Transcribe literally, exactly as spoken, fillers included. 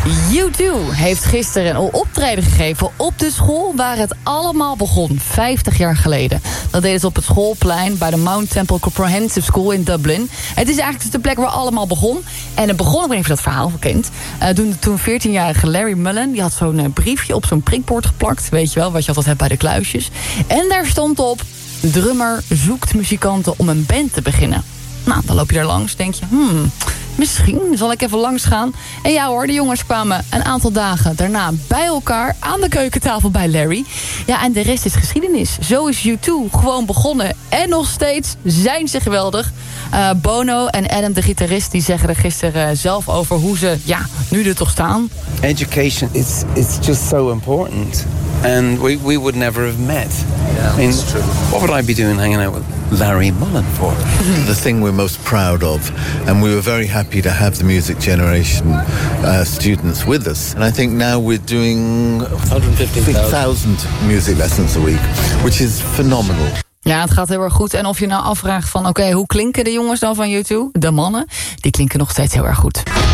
U twee heeft gisteren een optreden gegeven op de school waar het allemaal begon, vijftig jaar geleden. Dat deden ze op het schoolplein bij de Mount Temple Comprehensive School in Dublin. Het is eigenlijk de plek waar allemaal begon. En het begon, ik weet niet of je dat verhaal kent, uh, toen, toen veertienjarige Larry Mullen, die had zo'n uh, briefje op zo'n prikbord geplakt, weet je wel, wat je altijd hebt bij de kluisjes. En daar stond op: drummer zoekt muzikanten om een band te beginnen. Nou, dan loop je daar langs, denk je, hmm, misschien zal ik even langs gaan. En ja hoor, de jongens kwamen een aantal dagen daarna bij elkaar aan de keukentafel bij Larry. Ja, en de rest is geschiedenis. Zo is U twee gewoon begonnen. En nog steeds zijn ze geweldig. Uh, Bono en Adam, de gitarist, die zeggen er gisteren uh, zelf over hoe ze, ja, nu er toch staan. Education is it's just so important. And we, we would never have met. Yeah, I mean, that's true. What would I be doing hanging out with Larry Mullen for? The thing we're most proud of, and we were very happy to have the music generation uh, students with us. And I think now we're doing one hundred fifty thousand music lessons a week, which is phenomenal. Ja, het gaat heel erg goed. En of je nou afvraagt van, oké, okay, hoe klinken de jongens dan van U twee? De mannen, die klinken nog steeds heel erg goed.